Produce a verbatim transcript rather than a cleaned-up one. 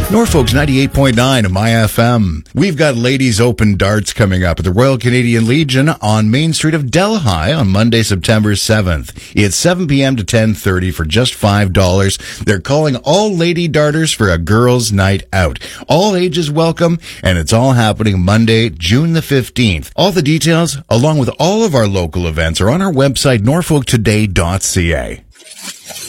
Norfolk's ninety-eight point nine of My F M. We've got Ladies Open Darts coming up at the Royal Canadian Legion on Main Street of Delhi on Monday, September seventh. It's seven p.m. to ten thirty for just five dollars. They're calling all lady darters for a girls' night out. All ages welcome, and it's all happening Monday, June the fifteenth. All the details, along with all of our local events, are on our website, norfolk today dot c a.